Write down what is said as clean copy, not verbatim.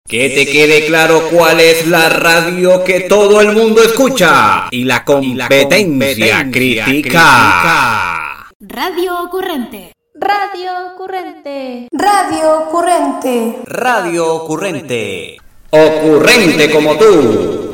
Que te quede claro cuál es la radio que todo el mundo escucha y la competencia critica. Radio Ocurrente. Radio Ocurrente. Radio Ocurrente. Radio Ocurrente. Ocurrente como tú.